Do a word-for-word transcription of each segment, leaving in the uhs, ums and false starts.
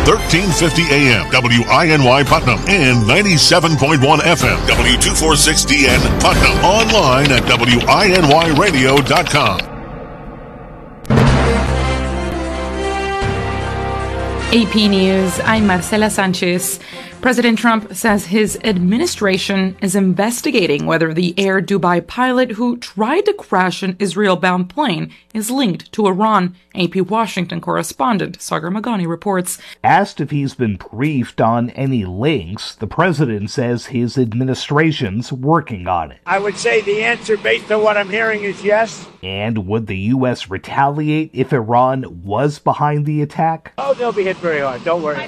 thirteen fifty A M, W I N Y Putnam, and ninety-seven point one F M, W two forty-six D N Putnam. Online at W I N Y radio dot com. A P News, I'm Marcela Sanchez. President Trump says his administration is investigating whether the Air Dubai pilot who tried to crash an Israel-bound plane is linked to Iran. A P Washington correspondent Sagar Magani reports. Asked if he's been briefed on any links, the president says his administration's working on it. I would say the answer, based on what I'm hearing, is yes. And would the U S retaliate if Iran was behind the attack? Oh, they'll be hit very hard. Don't worry.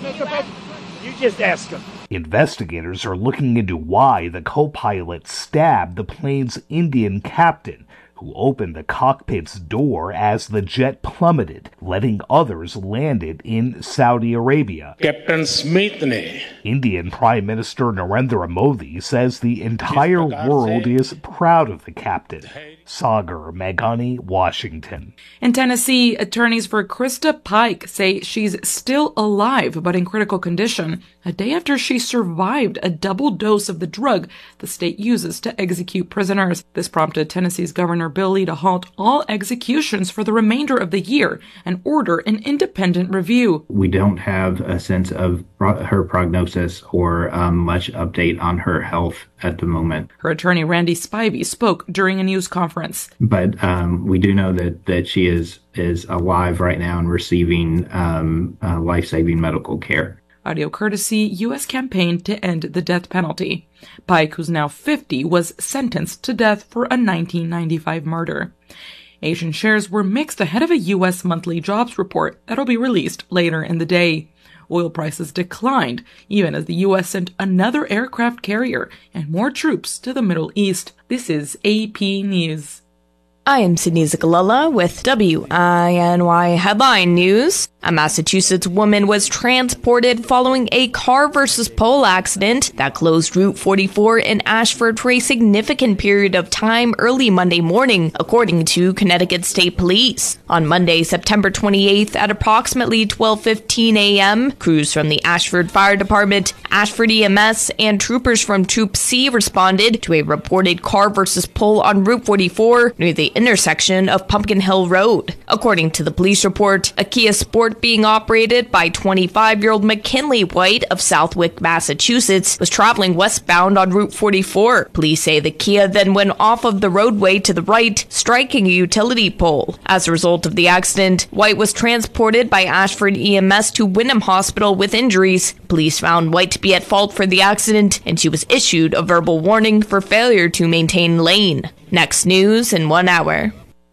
You just ask them. Investigators are looking into why the co-pilot stabbed the plane's Indian captain, who opened the cockpit's door as the jet plummeted, letting others land it in Saudi Arabia. Captain Smith ne. Indian Prime Minister Narendra Modi says the entire world is proud of the captain. Sagar Magani, Washington. In Tennessee, attorneys for Krista Pike say she's still alive but in critical condition, a day after she survived a double dose of the drug the state uses to execute prisoners. This prompted Tennessee's Governor Bill Lee to halt all executions for the remainder of the year and order an independent review. We don't have a sense of pro- her prognosis or um, much update on her health at the moment. Her attorney Randy Spivey spoke during a news conference. But um, we do know that, that she is, is alive right now and receiving um, uh, life-saving medical care. Audio courtesy U S campaign to end the death penalty. Pike, who's now fifty, was sentenced to death for a nineteen ninety-five murder. Asian shares were mixed ahead of a U S monthly jobs report that'll be released later in the day. Oil prices declined, even as the U S sent another aircraft carrier and more troops to the Middle East. This is A P News. I am Sydney Zikalala with W I N Y Headline News. A Massachusetts woman was transported following a car versus pole accident that closed Route forty-four in Ashford for a significant period of time early Monday morning, according to Connecticut State Police. On Monday, September twenty-eighth, at approximately twelve fifteen a.m., crews from the Ashford Fire Department, Ashford E M S, and troopers from Troop C responded to a reported car versus pole on Route forty-four near the intersection of Pumpkin Hill Road. According to the police report, a Kia Sport being operated by twenty-five-year-old McKinley White of Southwick, Massachusetts, was traveling westbound on Route forty-four. Police say the Kia then went off of the roadway to the right, striking a utility pole. As a result of the accident, White was transported by Ashford E M S to Wyndham Hospital with injuries. Police found White to be at fault for the accident, and she was issued a verbal warning for failure to maintain lane. Next news in one hour.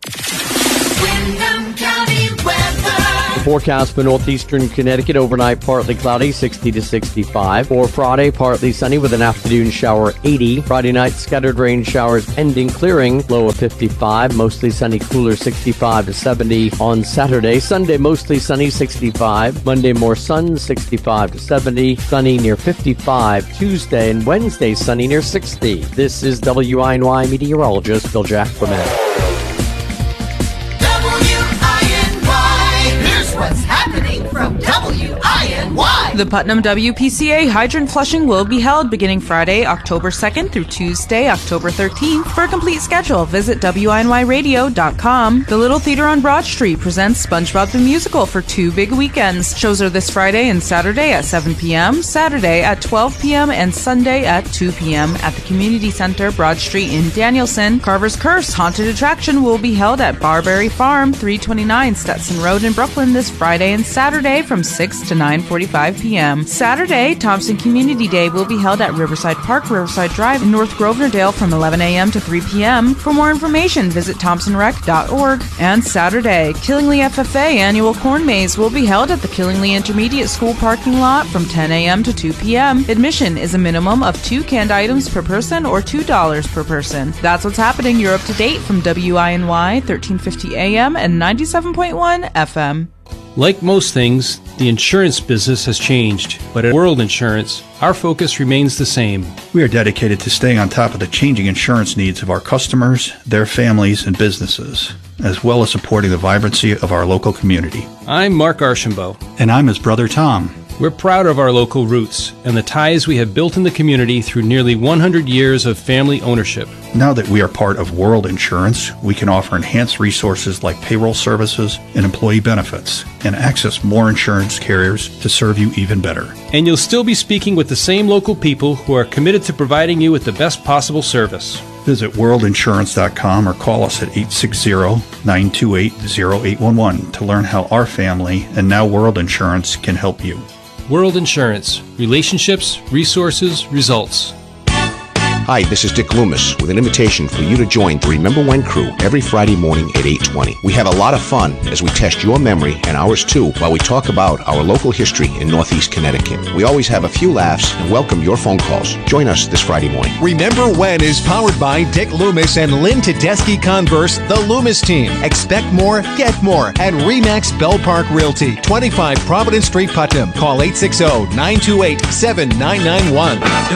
Wyndham County weather. Forecast for northeastern Connecticut, overnight partly cloudy, sixty to sixty-five. For Friday, partly sunny with an afternoon shower, eighty. Friday night, scattered rain showers ending, clearing, low of fifty-five. Mostly sunny, cooler, sixty-five to seventy on Saturday. Sunday, mostly sunny, sixty-five. Monday, more sun, sixty-five to seventy. Sunny near fifty-five. Tuesday and Wednesday, sunny near sixty. This is W I N Y meteorologist Bill Jack Clement. What's happening from W I N Y? The Putnam W P C A hydrant flushing will be held beginning Friday, October second through Tuesday, October thirteenth. For a complete schedule, visit W I N Y radio dot com. The Little Theater on Broad Street presents SpongeBob the Musical for two big weekends. Shows are this Friday and Saturday at seven p.m., Saturday at twelve p.m., and Sunday at two p.m. at the Community Center, Broad Street in Danielson. Carver's Curse Haunted Attraction will be held at Barberry Farm, three twenty-nine Stetson Road in Brooklyn this Friday and Saturday from six to nine forty-five p.m. Saturday, Thompson Community Day will be held at Riverside Park, Riverside Drive in North Grosvenor-Dale from eleven a.m. to three p.m. For more information, visit thompson rec dot org. And Saturday, Killingly F F A Annual Corn Maze will be held at the Killingly Intermediate School parking lot from ten a.m. to two p.m. Admission is a minimum of two canned items per person or two dollars per person. That's what's happening. You're up to date from W I N Y, thirteen fifty A M and ninety-seven point one F M. Like most things, the insurance business has changed, but at World Insurance, our focus remains the same. We are dedicated to staying on top of the changing insurance needs of our customers, their families, and businesses, as well as supporting the vibrancy of our local community. I'm Mark Archambault. And I'm his brother Tom. We're proud of our local roots and the ties we have built in the community through nearly one hundred years of family ownership. Now that we are part of World Insurance, we can offer enhanced resources like payroll services and employee benefits and access more insurance carriers to serve you even better. And you'll still be speaking with the same local people who are committed to providing you with the best possible service. Visit world insurance dot com or call us at eight six zero, nine two eight, zero eight one one to learn how our family and now World Insurance can help you. World Insurance. Relationships, resources, results. Hi, this is Dick Loomis with an invitation for you to join the Remember When crew every Friday morning at eight twenty. We have a lot of fun as we test your memory and ours too while we talk about our local history in Northeast Connecticut. We always have a few laughs and welcome your phone calls. Join us this Friday morning. Remember When is powered by Dick Loomis and Lynn Tedeschi Converse, the Loomis team. Expect more, get more at RE/MAX Bell Park Realty, twenty-five Providence Street, Putnam. Call eight six zero, nine two eight, seven nine nine one.